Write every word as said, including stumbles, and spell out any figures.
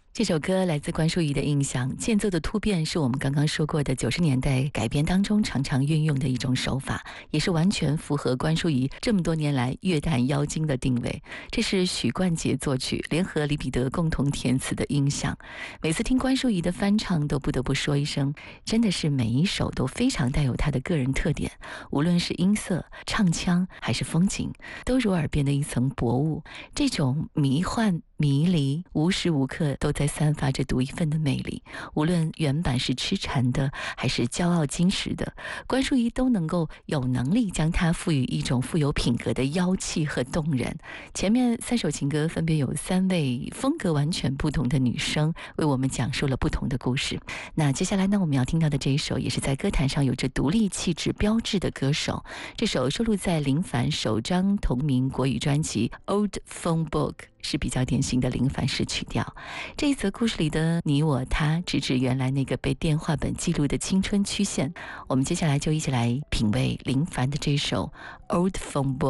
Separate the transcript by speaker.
Speaker 1: 这首歌来自关淑怡的印象，间奏的突变是我们刚刚说过的九十年代改编当中常常运用的一种手法，也是完全符合关淑怡这么多年来乐坛妖精的定位。这是许冠杰作曲，联合李彼得共同填词的印象。每次听关淑怡的翻唱，都不得不说一声，真的是每一首都非常带有她的个人特点，无论是音色、唱腔还是风景，都如耳边的一层薄雾。这种迷幻迷离，无时无刻都在散发着独一份的魅力。无论原版是痴缠的，还是骄傲矜持的，关淑怡都能够有能力将它赋予一种富有品格的妖气和动人。前面三首情歌分别有三位风格完全不同的女生为我们讲述了不同的故事。那接下来呢，我们要听到的这一首也是在歌坛上有着独立气质标志的歌手，这首收录在林凡首张同名国语专辑 Old Phone Book，是比较典型的林凡式曲调。这一则故事里的你我他，直指原来那个被电话本记录的青春曲线。我们接下来就一起来品味林凡的这首 Old Phone Book。